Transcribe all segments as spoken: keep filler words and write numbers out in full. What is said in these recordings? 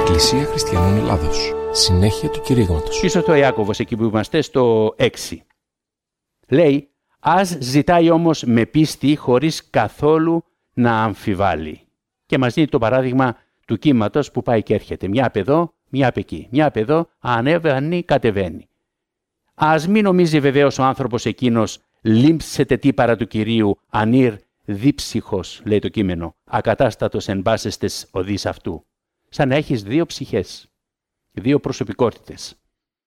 Εκκλησία Χριστιανών Ελλάδος. Συνέχεια του κηρύγματος. Πίσω στο Ιάκωβος, εκεί που είμαστε, στο έξι. Λέει, ας ζητάει όμως με πίστη χωρίς καθόλου να αμφιβάλλει. Και μας δίνει το παράδειγμα του κύματος που πάει και έρχεται. Μια απ' εδώ, μια απ' εκεί. Μια απ' εδώ, ανέβαινει, κατεβαίνει. Ας μην νομίζει βεβαίως ο άνθρωπος εκείνος, λείψετε τι παρά του Κυρίου, ανήρ δίψυχος, λέει το κείμενο, ακατάστατος εν πάσες τες οδείς αυτού. Σαν να έχεις δύο ψυχές, δύο προσωπικότητες.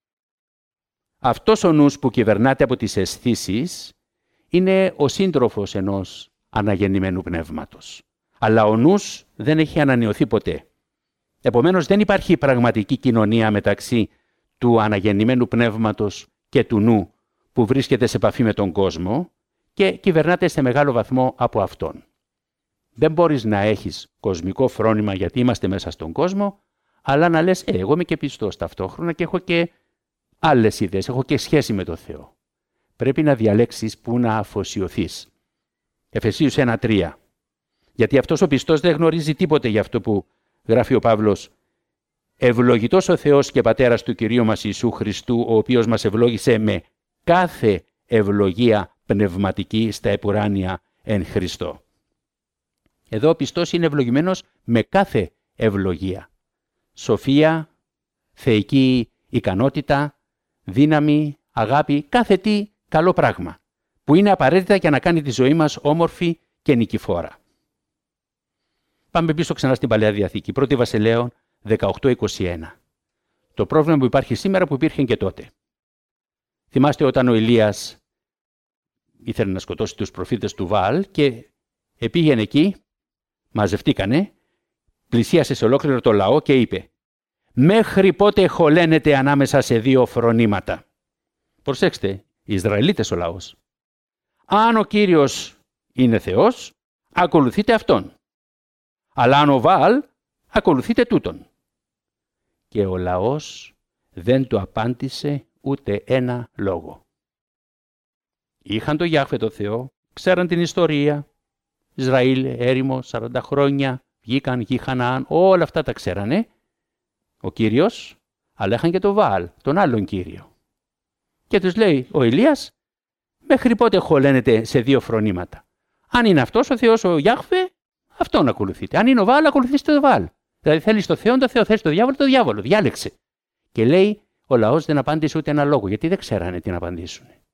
Αυτός ο νους που κυβερνάται από τις αισθήσεις είναι ο σύντροφος ενός αναγεννημένου πνεύματος. Αλλά ο νους δεν έχει ανανεωθεί ποτέ. Επομένως δεν υπάρχει πραγματική κοινωνία μεταξύ του αναγεννημένου πνεύματος και του νου που βρίσκεται σε επαφή με τον κόσμο και κυβερνάται σε μεγάλο βαθμό από αυτόν. Δεν μπορείς να έχεις κοσμικό φρόνημα γιατί είμαστε μέσα στον κόσμο, αλλά να λες, ε, εγώ είμαι και πιστός ταυτόχρονα και έχω και άλλες ιδέες, έχω και σχέση με το Θεό. Πρέπει να διαλέξεις που να αφοσιωθείς. Εφεσίους ένα τρία. Γιατί αυτός ο πιστός δεν γνωρίζει τίποτε για αυτό που γράφει ο Παύλος. Ευλογητός ο Θεός και Πατέρας του Κυρίου μας Ιησού Χριστού, ο οποίος μας ευλόγησε με κάθε ευλογία πνευματική στα επουράνια εν Χριστώ. Εδώ ο πιστός είναι ευλογημένος με κάθε ευλογία. Σοφία, θεϊκή ικανότητα, δύναμη, αγάπη, κάθε τι καλό πράγμα, που είναι απαραίτητα για να κάνει τη ζωή μας όμορφη και νικηφόρα. Πάμε πίσω ξανά στην Παλαιά Διαθήκη, πρώτη Βασιλέων δεκαοκτώ είκοσι ένα. Το πρόβλημα που υπάρχει σήμερα που υπήρχε και τότε. Θυμάστε όταν ο Ηλίας ήθελε να σκοτώσει τους προφήτες του Βαάλ και επήγαινε εκεί, μαζευτήκανε, πλησίασε σε ολόκληρο το λαό και είπε «Μέχρι πότε χωλένετε ανάμεσα σε δύο φρονήματα». Προσέξτε, οι Ισραηλίτες ο λαός. Αν ο Κύριος είναι Θεός, ακολουθείτε Αυτόν. Αλλά αν ο Βαάλ, ακολουθείτε τούτον. Και ο λαός δεν του απάντησε ούτε ένα λόγο. Είχαν το Γιάχβε το Θεό, ξέραν την ιστορία. Ισραήλ, έρημο, σαράντα χρόνια, βγήκαν γη Χαναάν, όλα αυτά τα ξέρανε. Ο Κύριος, αλλά είχαν και το Βαάλ, τον άλλον Κύριο. Και τους λέει ο Ηλίας, μέχρι πότε χωλένετε σε δύο φρονήματα. Αν είναι αυτός ο Θεός ο Γιάχβε, αυτόν ακολουθείτε. Αν είναι ο Βαάλ, ακολουθήστε το Βαάλ. Δηλαδή θέλεις το Θεό, το Θεό, θέλεις το διάβολο, το διάβολο. Διάλεξε. Και λέει, ο λαός δεν απάντησε ούτε ένα λόγο, γιατί δεν ξέρανε τι να απαντήσουν.